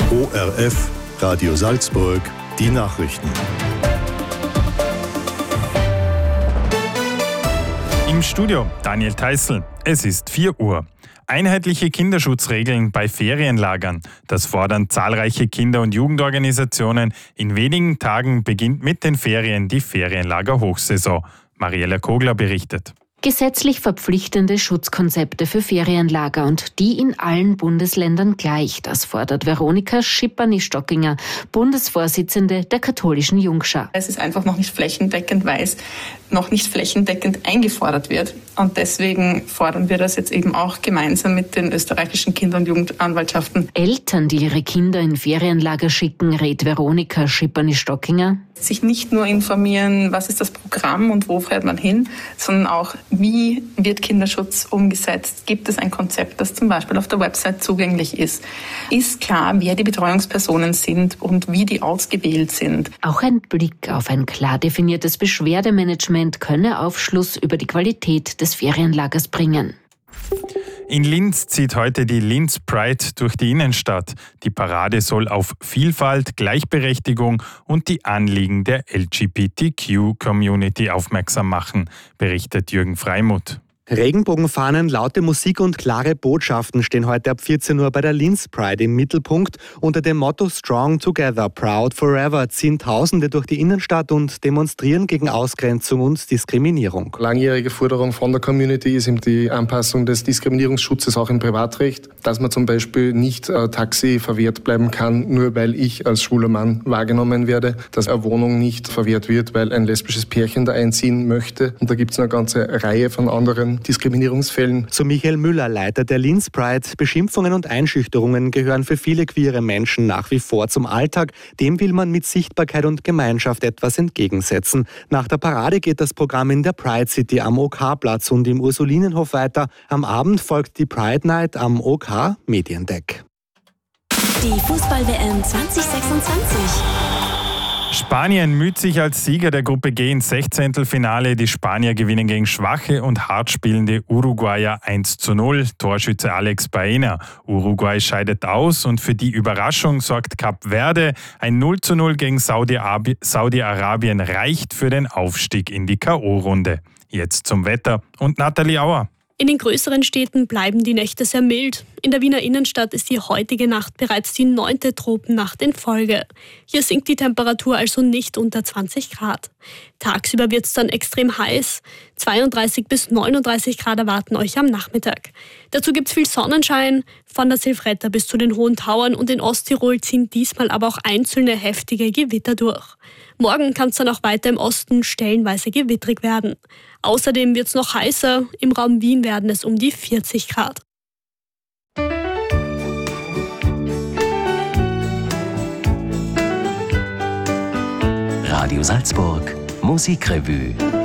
ORF, Radio Salzburg, die Nachrichten. Im Studio Daniel Theißl. Es ist 4 Uhr. Einheitliche Kinderschutzregeln bei Ferienlagern. Das fordern zahlreiche Kinder- und Jugendorganisationen. In wenigen Tagen beginnt mit den Ferien die Ferienlager-Hochsaison. Mariella Kogler berichtet. Gesetzlich verpflichtende Schutzkonzepte für Ferienlager und die in allen Bundesländern gleich. Das fordert Veronika Schipperny-Stockinger, Bundesvorsitzende der katholischen Jungschar. Es ist einfach noch nicht flächendeckend, weil es noch nicht flächendeckend eingefordert wird. Und deswegen fordern wir das jetzt eben auch gemeinsam mit den österreichischen Kinder- und Jugendanwaltschaften. Eltern, die ihre Kinder in Ferienlager schicken, rät Veronika Schipperny-Stockinger. Sich nicht nur informieren, was ist das Programm und wo fährt man hin, sondern auch, wie wird Kinderschutz umgesetzt? Gibt es ein Konzept, das zum Beispiel auf der Website zugänglich ist? Ist klar, wer die Betreuungspersonen sind und wie die ausgewählt sind? Auch ein Blick auf ein klar definiertes Beschwerdemanagement könne Aufschluss über die Qualität des Ferienlagers bringen. In Linz zieht heute die Linz Pride durch die Innenstadt. Die Parade soll auf Vielfalt, Gleichberechtigung und die Anliegen der LGBTQ-Community aufmerksam machen, berichtet Jürgen Freimuth. Regenbogenfahnen, laute Musik und klare Botschaften stehen heute ab 14 Uhr bei der Linz Pride im Mittelpunkt. Unter dem Motto Strong Together, Proud Forever ziehen Tausende durch die Innenstadt und demonstrieren gegen Ausgrenzung und Diskriminierung. Langjährige Forderung von der Community ist eben die Anpassung des Diskriminierungsschutzes auch im Privatrecht, dass man zum Beispiel nicht Taxi verwehrt bleiben kann, nur weil ich als schwuler Mann wahrgenommen werde, dass eine Wohnung nicht verwehrt wird, weil ein lesbisches Pärchen da einziehen möchte. Und da gibt es eine ganze Reihe von anderen Diskriminierungsfällen. So Michael Müller, Leiter der Linz Pride. Beschimpfungen und Einschüchterungen gehören für viele queere Menschen nach wie vor zum Alltag. Dem will man mit Sichtbarkeit und Gemeinschaft etwas entgegensetzen. Nach der Parade geht das Programm in der Pride City am OK-Platz und im Ursulinenhof weiter. Am Abend folgt die Pride Night am OK Mediendeck. Die Fußball-WM 2026. Spanien müht sich als Sieger der Gruppe G ins Sechzehntelfinale. Die Spanier gewinnen gegen schwache und hart spielende Uruguayer 1:0. Torschütze Alex Baena. Uruguay scheidet aus und für die Überraschung sorgt Kap Verde. Ein 0:0 gegen Saudi-Arabien reicht für den Aufstieg in die K.O.-Runde. Jetzt zum Wetter und Nathalie Auer. In den größeren Städten bleiben die Nächte sehr mild. In der Wiener Innenstadt ist die heutige Nacht bereits die 9. Tropennacht in Folge. Hier sinkt die Temperatur also nicht unter 20 Grad. Tagsüber wird es dann extrem heiß. 32 bis 39 Grad erwarten euch am Nachmittag. Dazu gibt es viel Sonnenschein. Von der Silvretta bis zu den Hohen Tauern und in Osttirol ziehen diesmal aber auch einzelne heftige Gewitter durch. Morgen kann es dann auch weiter im Osten stellenweise gewittrig werden. Außerdem wird es noch heißer. Im Raum Wien werden es um die 40 Grad. Radio Salzburg, Musikrevue.